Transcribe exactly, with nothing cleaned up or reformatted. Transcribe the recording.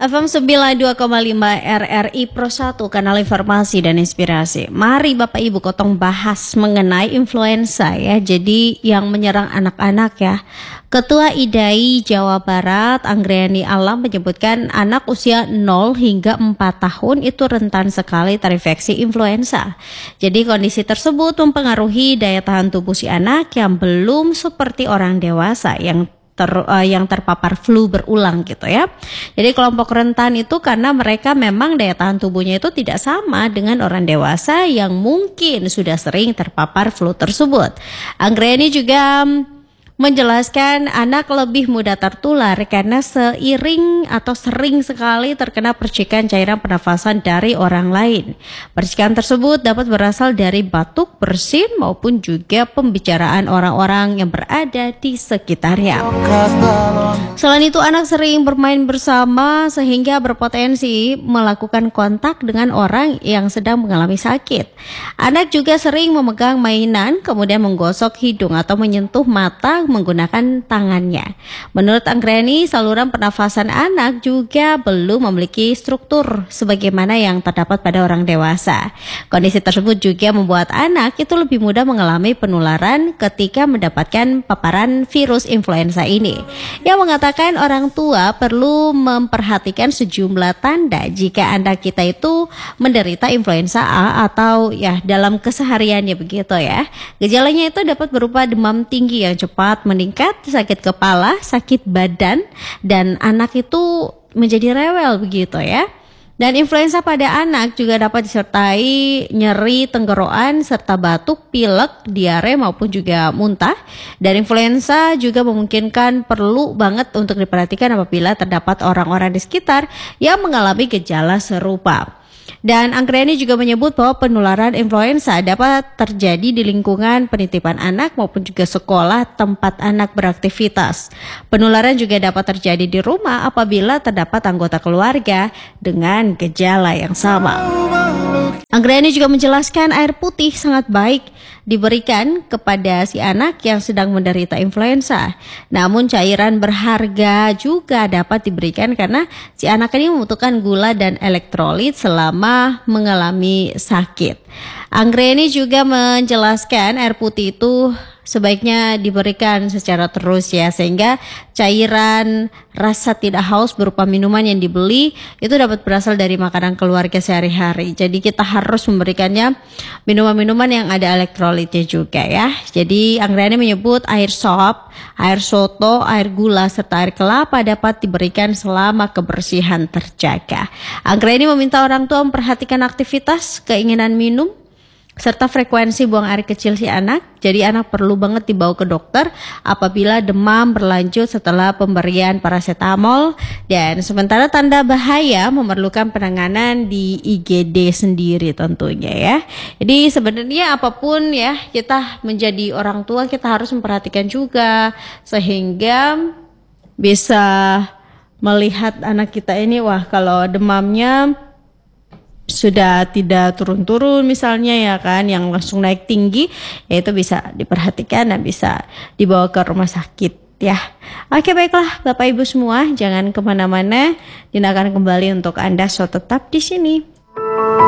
F M sembilan puluh dua koma lima R R I Pro satu, kanal informasi dan inspirasi. Mari Bapak Ibu Kotong bahas mengenai influenza ya. Jadi yang menyerang anak-anak ya. Ketua I D A I Jawa Barat, Anggriani Alam, menyebutkan anak usia nol hingga empat tahun itu rentan sekali terinfeksi influenza. Jadi kondisi tersebut mempengaruhi daya tahan tubuh si anak yang belum seperti orang dewasa yang Ter, uh, yang terpapar flu berulang gitu ya. Jadi kelompok rentan itu karena mereka memang daya tahan tubuhnya itu tidak sama dengan orang dewasa yang mungkin sudah sering terpapar flu tersebut. Anggriani juga menjelaskan anak lebih mudah tertular karena seiring atau sering sekali terkena percikan cairan pernafasan dari orang lain. Percikan tersebut dapat berasal dari batuk, bersin maupun juga pembicaraan orang-orang yang berada di sekitarnya. Selain itu, anak sering bermain bersama sehingga berpotensi melakukan kontak dengan orang yang sedang mengalami sakit. Anak juga sering memegang mainan kemudian menggosok hidung atau menyentuh mata menggunakan tangannya. Menurut Anggriani, saluran pernafasan anak juga belum memiliki struktur sebagaimana yang terdapat pada orang dewasa. Kondisi tersebut juga membuat anak itu lebih mudah mengalami penularan ketika mendapatkan paparan virus influenza ini. Yang mengatakan orang tua perlu memperhatikan sejumlah tanda jika anak kita itu menderita influenza A atau ya dalam kesehariannya begitu ya. Gejalanya itu dapat berupa demam tinggi yang cepat meningkat, sakit kepala, sakit badan, dan anak itu menjadi rewel begitu ya. Dan influenza pada anak juga dapat disertai nyeri tenggorokan serta batuk, pilek, diare maupun juga muntah. Dan influenza juga memungkinkan perlu banget untuk diperhatikan apabila terdapat orang-orang di sekitar yang mengalami gejala serupa. Dan Anggriani juga menyebut bahwa penularan influenza dapat terjadi di lingkungan penitipan anak maupun juga sekolah tempat anak beraktivitas. Penularan juga dapat terjadi di rumah apabila terdapat anggota keluarga dengan gejala yang sama. Anggriani juga menjelaskan air putih sangat baik diberikan kepada si anak yang sedang menderita influenza. Namun cairan berharga juga dapat diberikan karena si anak ini membutuhkan gula dan elektrolit selama mengalami sakit. Anggriani juga menjelaskan air putih itu sebaiknya diberikan secara terus ya, sehingga cairan rasa tidak haus berupa minuman yang dibeli itu dapat berasal dari makanan keluarga sehari-hari. Jadi kita harus memberikannya minuman-minuman yang ada elektrolitnya juga ya. Jadi Anggriani menyebut air sop, air soto, air gula serta air kelapa dapat diberikan selama kebersihan terjaga. Anggriani meminta orang tua memperhatikan aktivitas, keinginan minum, serta frekuensi buang air kecil si anak. Jadi anak perlu banget dibawa ke dokter apabila demam berlanjut setelah pemberian paracetamol. Dan sementara tanda bahaya memerlukan penanganan di I G D sendiri tentunya ya. Jadi sebenarnya apapun ya, kita menjadi orang tua kita harus memperhatikan juga sehingga bisa melihat anak kita ini, wah kalau demamnya sudah tidak turun-turun misalnya ya kan, yang langsung naik tinggi, ya itu bisa diperhatikan dan bisa dibawa ke rumah sakit ya. Oke, baiklah Bapak Ibu semua, jangan kemana-mana, Dina akan kembali untuk Anda, so tetap di sini.